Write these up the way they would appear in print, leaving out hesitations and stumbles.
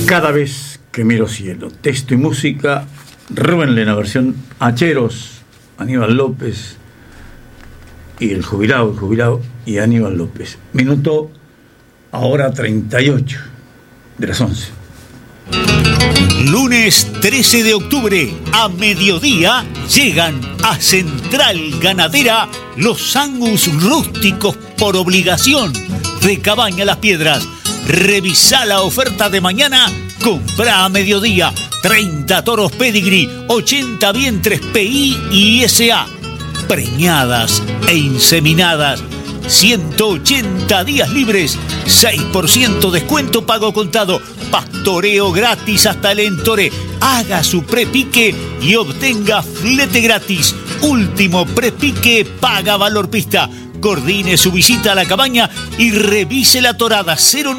Cada vez que miro cielo. Texto y música, Rubén Lena, versión Hacheros, Aníbal López y el jubilado y Aníbal López. Minuto ahora 38 de las 11. Lunes 13 de octubre a mediodía llegan a Central Ganadera los Angus rústicos por obligación de Cabaña Las Piedras. Revisá la oferta de mañana, comprá a mediodía 30 toros pedigree, 80 vientres PI y SA, preñadas e inseminadas, 180 días libres, 6% descuento pago contado, pastoreo gratis hasta el Entore. Haga su prepique y obtenga flete gratis. Último prepique paga valor pista. Coordine su visita a la cabaña y revise la torada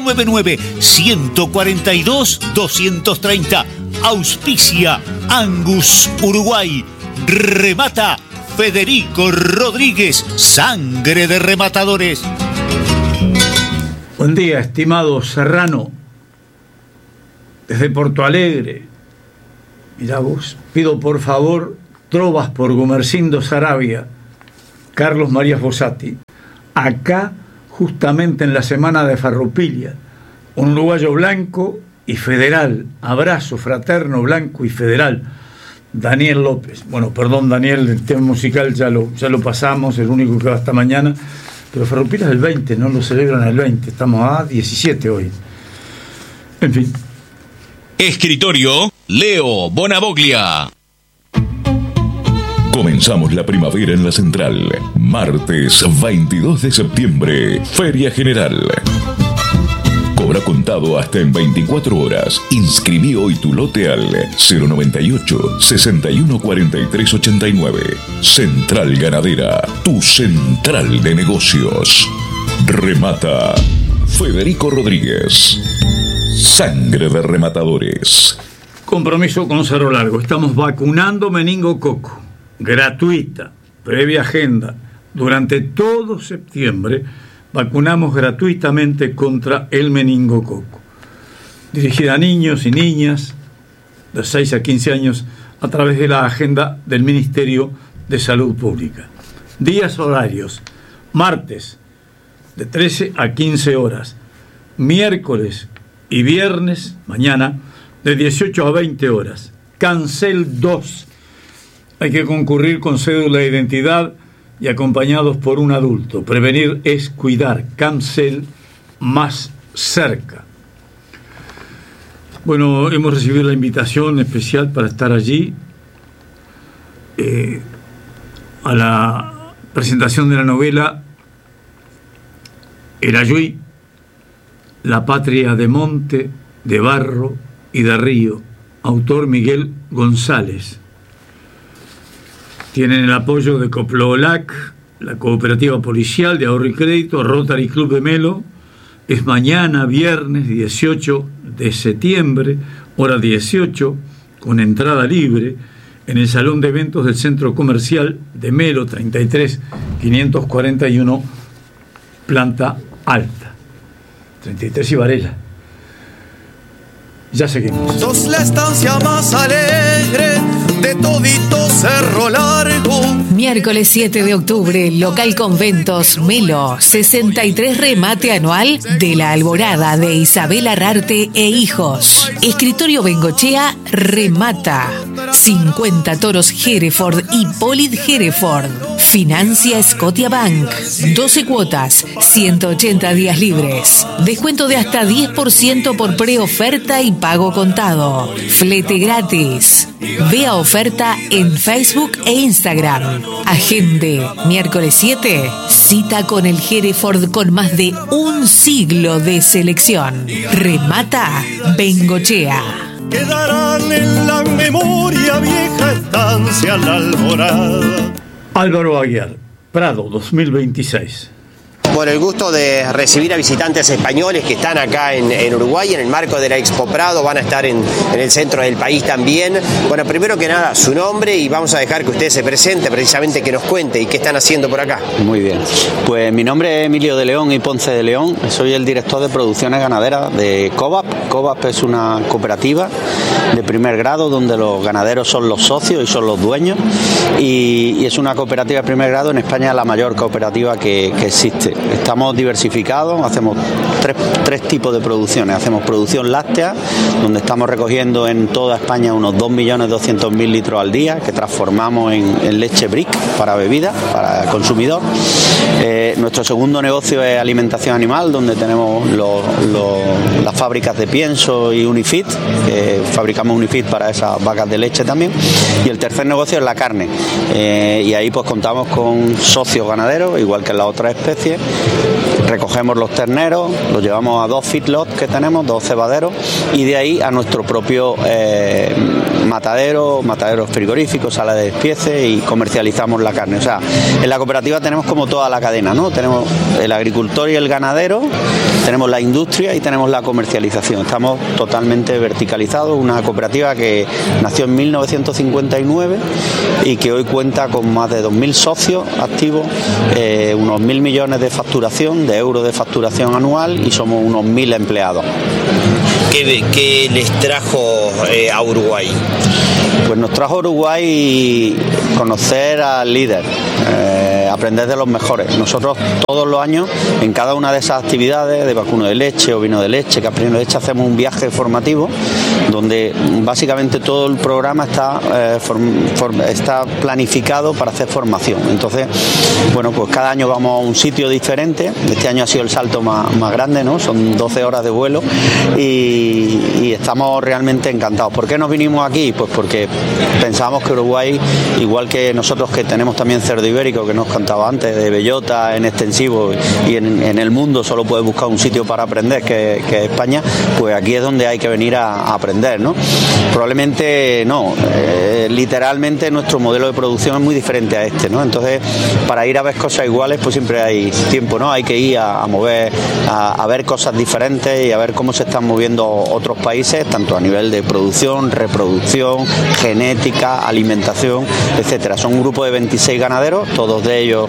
099-142-230. Auspicia Angus Uruguay. Remata Federico Rodríguez, sangre de rematadores. Buen día, estimado Serrano, desde Porto Alegre. Mirá vos, pido por favor trovas por Gumersindo Sarabia, Carlos María Fossati. Acá, justamente en la semana de Farroupilha, un uruguayo blanco y federal. Abrazo fraterno, blanco y federal. Daniel López. Bueno, perdón, Daniel, el tema musical ya lo pasamos, el único que va hasta mañana. Pero Farroupilha es el 20, no lo celebran el 20. Estamos a 17 hoy. En fin. Escritorio Leo Bonavoglia. Comenzamos la primavera en la Central. Martes 22 de septiembre, Feria General. Cobra contado hasta en 24 horas. Inscribí hoy tu lote al 098 61 43 89. Central Ganadera, tu central de negocios. Remata Federico Rodríguez. Sangre de rematadores. Compromiso con Cerro Largo. Estamos vacunando meningococo. Gratuita, previa agenda. Durante todo septiembre vacunamos gratuitamente contra el meningococo. Dirigida a niños y niñas de 6 a 15 años a través de la agenda del Ministerio de Salud Pública. Días horarios: martes de 13 a 15 horas, miércoles y viernes, mañana, de 18 a 20 horas. Cancel 2. Hay que concurrir con cédula de identidad y acompañados por un adulto. Prevenir es cuidar. Cancel más cerca. Bueno, hemos recibido la invitación especial para estar allí a la presentación de la novela El Ayuí, la patria de monte, de barro y de río, autor Miguel González. Tienen el apoyo de Coplolac, la Cooperativa Policial de Ahorro y Crédito, Rotary Club de Melo. Es mañana, viernes 18 de septiembre, hora 18, con entrada libre, en el Salón de Eventos del Centro Comercial de Melo, 33 541, planta alta. 33 y Varela. Ya seguimos. Sos la estancia más alegre de todito Cerro Largo. Miércoles 7 de octubre, local Conventos Melo, 63 remate anual de la Alborada de Isabel Arrarte e Hijos. Escritorio Bengochea remata. 50 toros Hereford y Polit Hereford. Financia Scotiabank. 12 cuotas, 180 días libres. Descuento de hasta 10% por preoferta y pago contado. Flete gratis. Vea oferta en Facebook e Instagram. Agende, miércoles 7, cita con el Hereford con más de un siglo de selección. Remata Bengochea. Quedarán en la memoria vieja estancia La Alborada. Álvaro Aguiar, Prado 2026. bueno, el gusto de recibir a visitantes españoles que están acá en Uruguay, en el marco de la Expo Prado, van a estar en el centro del país también. Bueno, primero que nada, su nombre, y vamos a dejar que usted se presente, precisamente que nos cuente y qué están haciendo por acá. Muy bien, pues mi nombre es Emilio de León y Ponce de León, soy el director de producciones ganaderas de COVAP. COVAP es una cooperativa de primer grado donde los ganaderos son los socios y son los dueños, y es una cooperativa de primer grado. En España la mayor cooperativa que existe. Estamos diversificados, hacemos tres tipos de producciones. Hacemos producción láctea, donde estamos recogiendo en toda España unos 2.200.000 litros al día, que transformamos en leche brick para bebida, para el consumidor. Nuestro segundo negocio es alimentación animal, donde tenemos las fábricas de pienso y Unifeed, que fabricamos Unifeed para esas vacas de leche también. Y el tercer negocio es la carne, y ahí pues contamos con socios ganaderos, igual que en las otras especies. Recogemos los terneros, los llevamos a 2 feedlots que tenemos, 2 cebaderos, y de ahí a nuestro propio mataderos frigoríficos, sala de despiece, y comercializamos la carne. O sea, en la cooperativa tenemos como toda la cadena, ¿no? Tenemos el agricultor y el ganadero, tenemos la industria y tenemos la comercialización. Estamos totalmente verticalizados, una cooperativa que nació en 1959 y que hoy cuenta con más de 2.000 socios activos, unos 1.000 millones de facturación, de euros de facturación anual, y somos unos 1.000 empleados. ¿Qué les trajo a Uruguay? Pues nos trajo a Uruguay conocer al líder, aprender de los mejores. Nosotros todos los años, en cada una de esas actividades de vacuno de leche, ovino de leche, caprino de leche, hacemos un viaje formativo donde básicamente todo el programa está planificado para hacer formación. Entonces, bueno, pues cada año vamos a un sitio diferente. Este año ha sido el salto más grande, ¿no? Son 12 horas de vuelo y estamos realmente encantados. ¿Por qué nos vinimos aquí? Pues porque pensábamos que Uruguay, igual que nosotros que tenemos también cerdo ibérico, que nos contaba antes, de bellota en extensivo, y en el mundo solo puedes buscar un sitio para aprender, que es España, pues aquí es donde hay que venir a aprender, ¿no? Probablemente no, literalmente nuestro modelo de producción es muy diferente a este, ¿no? Entonces, para ir a ver cosas iguales, pues siempre hay tiempo, ¿no? Hay que ir a mover, a ver cosas diferentes y a ver cómo se están moviendo otros países, tanto a nivel de producción, reproducción, genética, alimentación, etcétera. Son un grupo de 26 ganaderos, todos ellos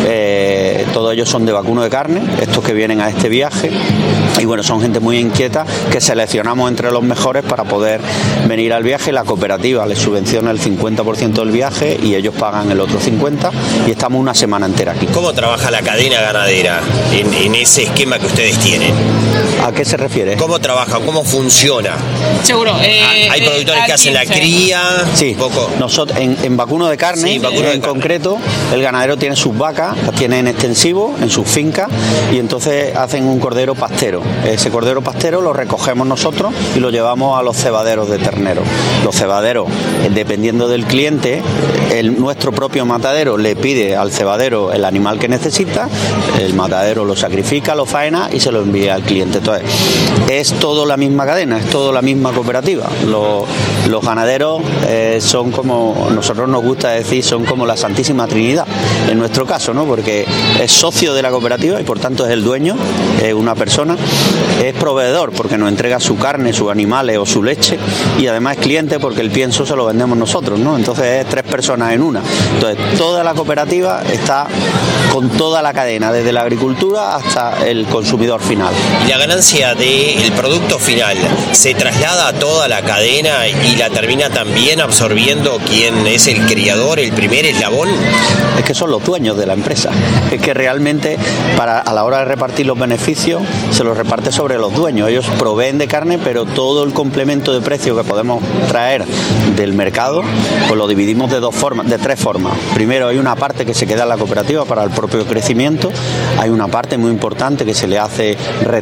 son de vacuno de carne, estos que vienen a este viaje, y bueno, son gente muy inquieta que seleccionamos entre los mejores para poder venir al viaje. La cooperativa les subvenciona el 50% del viaje y ellos pagan el otro 50%, y estamos una semana entera aquí. ¿Cómo trabaja la cadena ganadera en ese esquema que ustedes tienen? ¿A qué se refiere? ¿Cómo trabaja? ¿Cómo funciona? Seguro. ¿Hay productores que hacen la cría? Sí, poco. Nosotros en vacuno de carne, en concreto, el ganadero tiene sus vacas, las tiene en extensivo, en sus fincas, y entonces hacen un cordero pastero. Ese cordero pastero lo recogemos nosotros y lo llevamos a los cebaderos de ternero. Los cebaderos, dependiendo del cliente, nuestro propio matadero le pide al cebadero el animal que necesita, el matadero lo sacrifica, lo faena y se lo envía al cliente. Entonces, es todo la misma cadena, es todo la misma cooperativa. Los ganaderos son, como nosotros nos gusta decir, son como la Santísima Trinidad, en nuestro caso, ¿no? Porque es socio de la cooperativa y por tanto es el dueño, es una persona, es proveedor porque nos entrega su carne, sus animales o su leche, y además es cliente porque el pienso se lo vendemos nosotros, ¿no? Entonces es 3 personas en una. Entonces toda la cooperativa está con toda la cadena, desde la agricultura hasta el consumidor final. ¿Y la ganancia del producto final se traslada a toda la cadena y la termina también absorbiendo quien es el criador, el primer eslabón? Es que son los dueños de la empresa. Es que realmente a la hora de repartir los beneficios se los reparte sobre los dueños. Ellos proveen de carne, pero todo el complemento de precio que podemos traer del mercado, pues lo dividimos de 3 formas. Primero, hay una parte que se queda en la cooperativa para el propio crecimiento. Hay una parte muy importante que se le hace retornos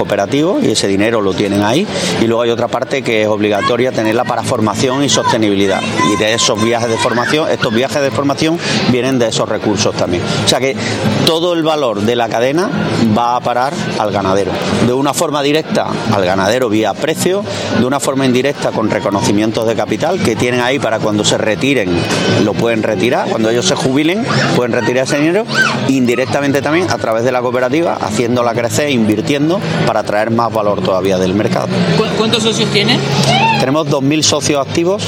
cooperativos y ese dinero lo tienen ahí, y luego hay otra parte que es obligatoria tenerla para formación y sostenibilidad, y de esos viajes de formación, estos viajes de formación vienen de esos recursos también. O sea que todo el valor de la cadena va a parar al ganadero, de una forma directa al ganadero vía precio, de una forma indirecta con reconocimientos de capital que tienen ahí para cuando se retiren lo pueden retirar, cuando ellos se jubilen pueden retirar ese dinero, indirectamente también a través de la cooperativa, haciéndola crecer, invirtiendo para traer más valor todavía del mercado. ¿Cuántos socios tienen? Tenemos 2.000 socios activos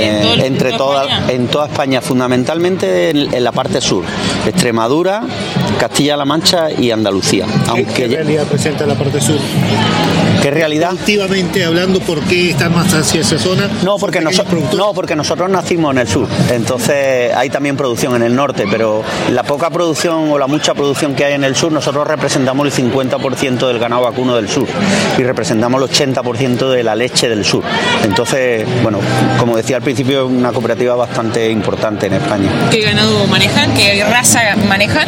en toda España, fundamentalmente en la parte sur, Extremadura, Castilla-La Mancha y Andalucía. ¿Qué realidad presenta la parte sur? ¿Qué realidad? Activamente hablando, ¿por qué están más hacia esa zona? No, porque nosotros nacimos en el sur, entonces hay también producción en el norte, pero la poca producción o la mucha producción que hay en el sur, nosotros representamos el 50% del ganado vacuno del sur y representamos el 80% de la leche del sur. Entonces, bueno, como decía al principio, es una cooperativa bastante importante en España. ¿Qué ganado manejan? ¿Qué raza manejan?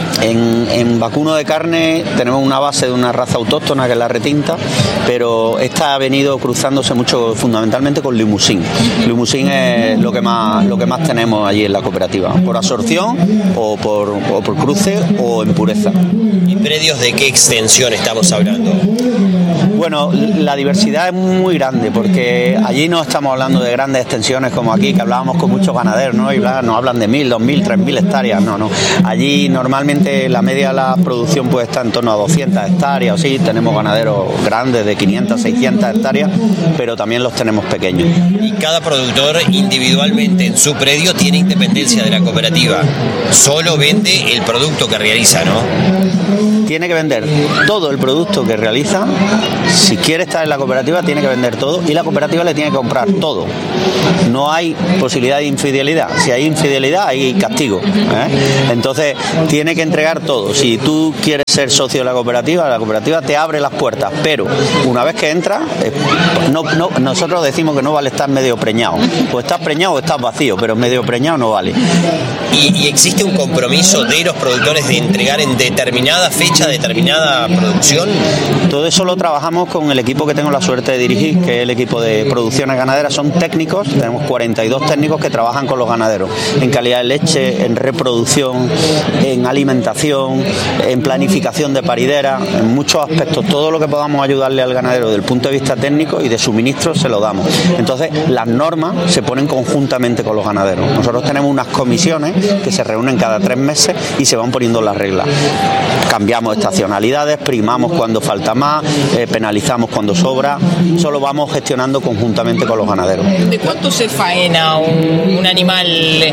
En vacuno de carne tenemos una base de una raza autóctona que es la retinta, pero esta ha venido cruzándose mucho fundamentalmente con Limousin. Limousin es lo que más tenemos allí en la cooperativa, por absorción o por cruce o en pureza. ¿Y predios de qué extensión estamos hablando? Bueno, la diversidad es muy grande porque allí no estamos hablando de grandes extensiones como aquí, que hablábamos con muchos ganaderos, ¿no? Y nos hablan de 1.000, 2.000, 3.000 hectáreas, no. Allí normalmente la media de la producción puede estar en torno a 200 hectáreas, o sí, tenemos ganaderos grandes de 500, 600 hectáreas, pero también los tenemos pequeños. Y cada productor individualmente en su predio tiene independencia de la cooperativa, solo vende el producto que realiza, ¿no? Tiene que vender todo el producto que realiza. Si quiere estar en la cooperativa tiene que vender todo y la cooperativa le tiene que comprar todo. No hay posibilidad de infidelidad. Si hay infidelidad hay castigo, ¿eh? Entonces tiene que entregar todo. Si tú quieres ser socio de la cooperativa te abre las puertas, pero una vez que entras, nosotros decimos que no vale estar medio preñado. O estás preñado o estás vacío, pero medio preñado no vale. ¿Y existe un compromiso de los productores de entregar en determinada fecha, determinada producción? Todo eso lo trabajamos con el equipo que tengo la suerte de dirigir, que es el equipo de producciones ganaderas. Son técnicos, tenemos 42 técnicos que trabajan con los ganaderos en calidad de leche, en reproducción, en alimentación, en planificación de paridera, en muchos aspectos. Todo lo que podamos ayudarle al ganadero desde el punto de vista técnico y de suministro se lo damos. Entonces las normas se ponen conjuntamente con los ganaderos. Nosotros tenemos unas comisiones que se reúnen cada 3 meses y se van poniendo las reglas. Cambiamos estacionalidades, primamos cuando falta más, penalizamos cuando sobra, solo vamos gestionando conjuntamente con los ganaderos. ¿De cuánto se faena un animal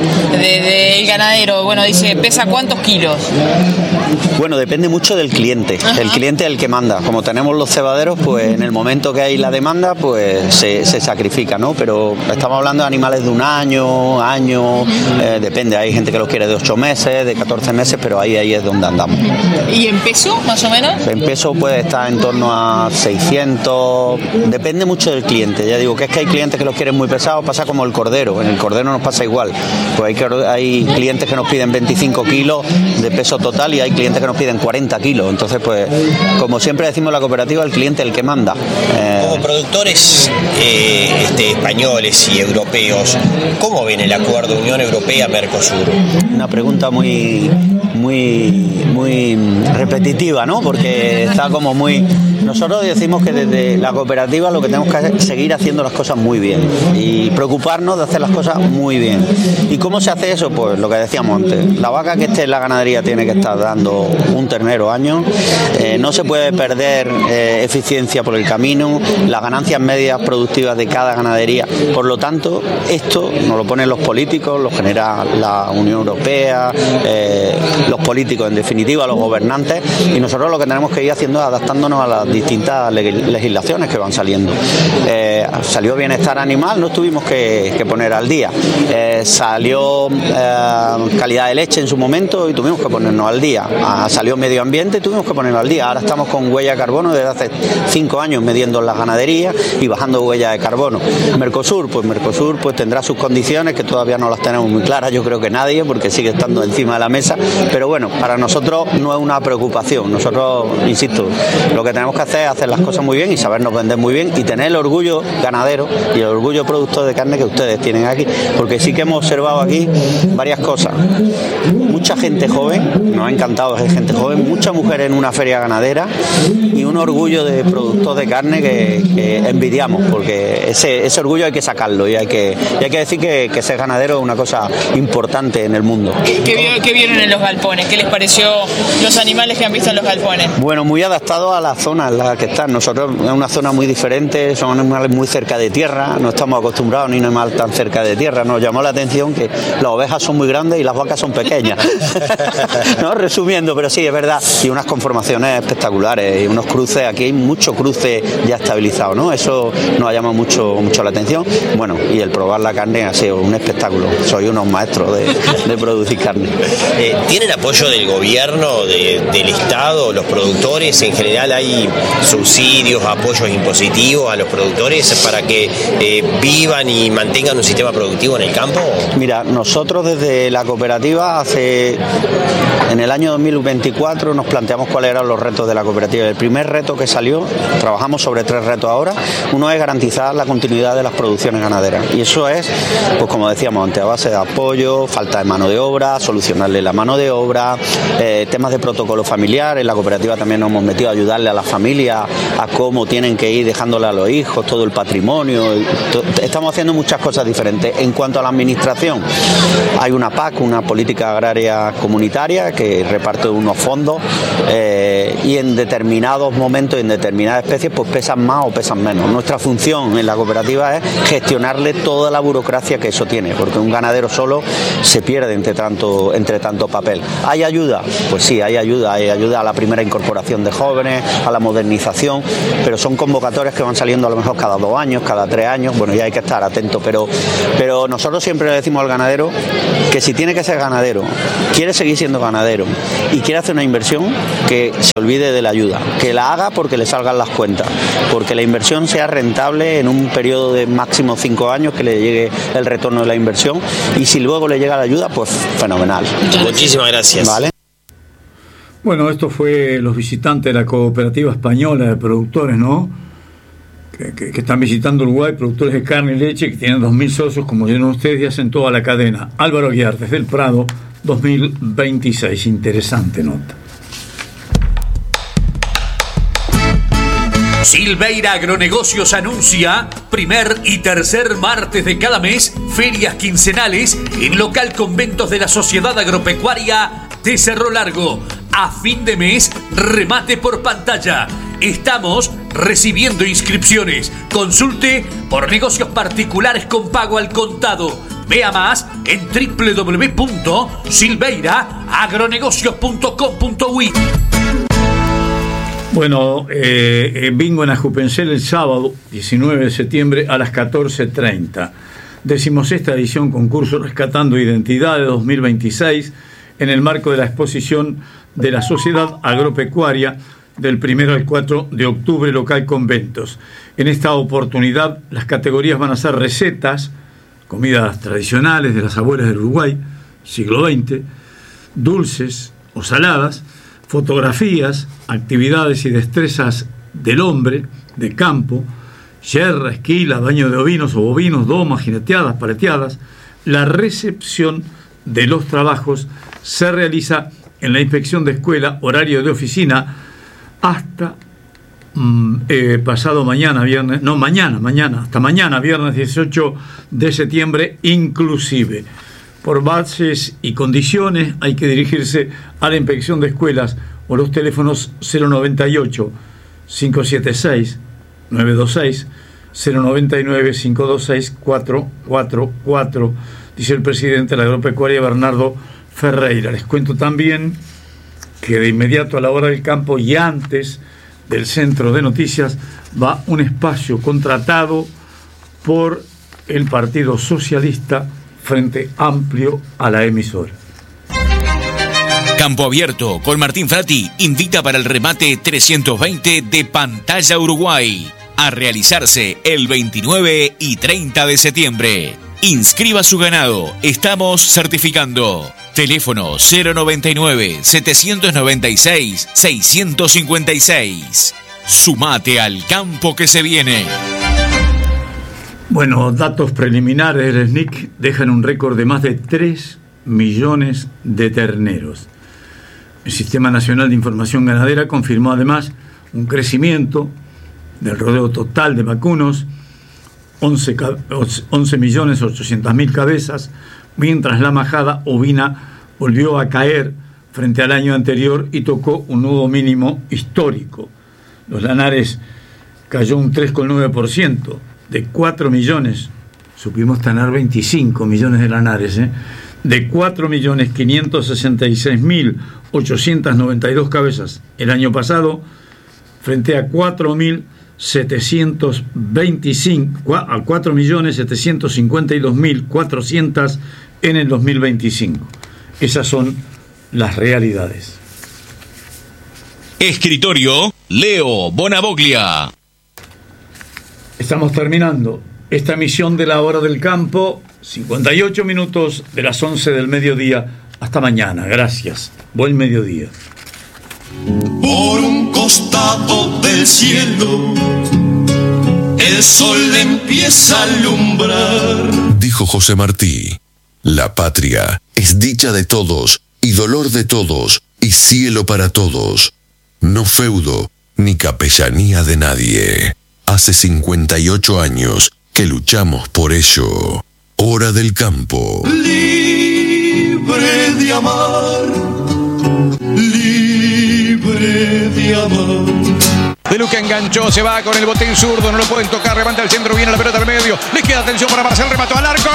del ganadero? Bueno, dice, ¿pesa cuántos kilos? Bueno, depende mucho del cliente. Ajá. El cliente es el que manda. Como tenemos los cebaderos, pues en el momento que hay la demanda, pues se sacrifica, ¿no? Pero estamos hablando de animales de un año, depende. Hay gente que los quiere de 8 meses, de 14 meses, pero ahí es donde andamos. ¿Y en peso, más o menos? En peso puede estar en torno a 600, depende mucho del cliente. Ya digo que es que hay clientes que los quieren muy pesados, pasa como el cordero. En el cordero nos pasa igual. Pues hay clientes que nos piden 25 kilos de peso total y hay clientes que nos piden 40 kilos. Entonces, pues, como siempre decimos en la cooperativa, el cliente es el que manda. Como productores españoles y europeos, ¿cómo ven el acuerdo Unión Europea-Mercosur? Una pregunta muy repetitiva, ¿no? Porque está como muy... Nosotros decimos que desde la cooperativa lo que tenemos que hacer es seguir haciendo las cosas muy bien y preocuparnos de hacer las cosas muy bien. ¿Y cómo se hace eso? Pues lo que decíamos antes, la vaca que esté en la ganadería tiene que estar dando un ternero año, no se puede perder eficiencia por el camino, las ganancias medias productivas de cada ganadería. Por lo tanto, esto nos lo ponen los políticos, lo genera la Unión Europea, los políticos en definitiva, los gobernantes, y nosotros lo que tenemos que ir haciendo es adaptándonos a las distintas legislaciones que van saliendo. Salió bienestar animal, nos tuvimos que poner al día. Salió calidad de leche en su momento y tuvimos que ponernos al día. Salió medio ambiente y tuvimos que ponernos al día. Ahora estamos con huella de carbono desde hace 5 años midiendo las ganaderías y bajando huella de carbono. Mercosur pues tendrá sus condiciones que todavía no las tenemos muy claras, yo creo que nadie, porque sigue estando encima de la mesa, pero bueno, para nosotros no es una preocupación. Nosotros, insisto, lo que tenemos que que hacer es hacer las cosas muy bien y sabernos vender muy bien y tener el orgullo ganadero y el orgullo productor de carne que ustedes tienen aquí, porque sí que hemos observado aquí varias cosas. Mucha gente joven, nos ha encantado ver gente joven, muchas mujeres en una feria ganadera y un orgullo de productor de carne que envidiamos, porque ese orgullo hay que sacarlo y hay que decir que ser ganadero es una cosa importante en el mundo. ¿Qué vieron en los galpones? ¿Qué les pareció los animales que han visto en los galpones? Bueno, muy adaptado a la zona en la que están. Nosotros es una zona muy diferente, son animales muy cerca de tierra, no estamos acostumbrados ni a un animal tan cerca de tierra. Nos llamó la atención que las ovejas son muy grandes y las vacas son pequeñas. ¿No? Resumiendo, pero sí, es verdad. Y unas conformaciones espectaculares y unos cruces, aquí hay mucho cruce ya estabilizado, ¿no? Eso nos ha llamado mucho la atención. Bueno, y el probar la carne ha sido un espectáculo. Soy unos maestros de producir carne. ¿Tienen apoyo del gobierno, del Estado, los productores? En general hay subsidios, apoyos impositivos a los productores para que vivan y mantengan un sistema productivo en el campo. Mira, nosotros desde la cooperativa en el año 2024 nos planteamos cuáles eran los retos de la cooperativa. El primer reto que salió, trabajamos sobre 3 retos ahora. Uno es garantizar la continuidad de las producciones ganaderas y eso es, pues como decíamos antes, a base de apoyo, falta de mano de obra, solucionarle la mano de obra, temas de protocolo familiar. En la cooperativa también nos hemos metido a ayudarle a las familias a cómo tienen que ir dejándole a los hijos todo el patrimonio. Estamos haciendo muchas cosas diferentes. En cuanto a la administración, hay una PAC, una política agraria comunitaria que reparte unos fondos y en determinados momentos y en determinadas especies pues pesan más o pesan menos. Nuestra función en la cooperativa es gestionarle toda la burocracia que eso tiene, porque un ganadero solo se pierde entre tanto papel. ¿Hay ayuda? Pues sí, hay ayuda a la primera incorporación de jóvenes, a la modernización, pero son convocatorias que van saliendo a lo mejor cada 2 años, cada 3 años, bueno, ya hay que estar atento, pero nosotros siempre le decimos al ganadero que si tiene que ser ganadero, quiere seguir siendo ganadero y quiere hacer una inversión, que se olvide de la ayuda, que la haga porque le salgan las cuentas, porque la inversión sea rentable en un periodo de máximo 5 años, que le llegue el retorno de la inversión, y si luego le llega la ayuda, pues fenomenal. Muchísimas gracias. ¿Vale? Bueno, esto fue los visitantes de la Cooperativa Española de Productores, ¿no? Que están visitando Uruguay, productores de carne y leche, que tienen 2.000 socios, como vieron ustedes, y hacen toda la cadena. Álvaro Aguiar, desde el Prado, 2026. Interesante nota. Silveira Agronegocios anuncia primer y tercer martes de cada mes ferias quincenales en local conventos de la Sociedad Agropecuaria de Cerro Largo. A fin de mes, remate por pantalla. Estamos recibiendo inscripciones. Consulte por negocios particulares con pago al contado. Vea más en www.silveiraagronegocios.com.uy. Bueno, bingo en Ajupencel el sábado 19 de septiembre a las 14:30. 16ª edición concurso Rescatando Identidades 2026 en el marco de la exposición de la Sociedad Agropecuaria del 1 al 4 de octubre, local Conventos. En esta oportunidad las categorías van a ser recetas, comidas tradicionales de las abuelas del Uruguay, siglo XX, dulces o saladas, fotografías, actividades y destrezas del hombre, de campo, yerra, esquila, baño de ovinos o bovinos, domas, jineteadas, paleteadas. La recepción de los trabajos se realiza en la inspección de escuela, horario de oficina, hasta pasado mañana, viernes, no, mañana, hasta mañana, viernes 18 de septiembre inclusive. Por bases y condiciones hay que dirigirse a la inspección de escuelas o los teléfonos 098-576-926, 099-526-444, dice el presidente de la Agropecuaria, Bernardo Ferreira. Les cuento también que de inmediato a la hora del campo y antes del centro de noticias va un espacio contratado por el Partido Socialista Frente Amplio a la emisora. Campo Abierto con Martín Frati invita para el remate 320 de Pantalla Uruguay a realizarse el 29 y 30 de septiembre. Inscriba su ganado, estamos certificando. Teléfono 099-796-656. Sumate al campo que se viene. Bueno, datos preliminares del SNIC dejan un récord de más de 3 millones de terneros. El Sistema Nacional de Información Ganadera confirmó además un crecimiento del rodeo total de vacunos, 11.800.000 cabezas, mientras la majada ovina volvió a caer frente al año anterior y tocó un nuevo mínimo histórico. Los lanares cayó un 3,9%, de 4 millones, supimos tener 25 millones de lanares, de 4.566.892 cabezas el año pasado, frente a 4.752.400 en el 2025. Esas son las realidades. Escritorio Leo Bonavoglia. Estamos terminando esta emisión de la Hora del Campo, 58 minutos de las 11 del mediodía. Hasta mañana, gracias. Buen mediodía. Por un costado del cielo, el sol empieza a alumbrar. Dijo José Martí, la patria es dicha de todos y dolor de todos y cielo para todos. No feudo ni capellanía de nadie. Hace 58 años que luchamos por ello. Hora del Campo. Libre de amar, libre de amar. De Luca enganchó, se va con el botín zurdo, no lo pueden tocar, levanta el centro, viene la pelota al medio, le queda atención para Marcel, remató al arco.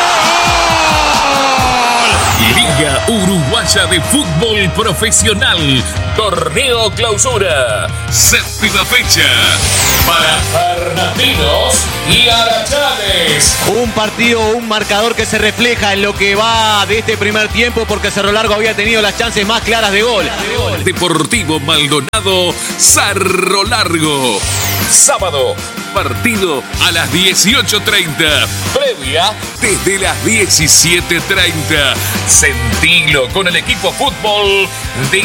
Liga Uruguaya de Fútbol Profesional, Torneo Clausura, 7ª fecha, para Fernandinos y Arachales. Un partido, un marcador que se refleja en lo que va de este primer tiempo, porque Cerro Largo había tenido las chances más claras de gol. Deportivo Maldonado, Cerro Largo. Sábado, partido a las 18:30. Previa desde las 17:30. Sentilo con el equipo fútbol de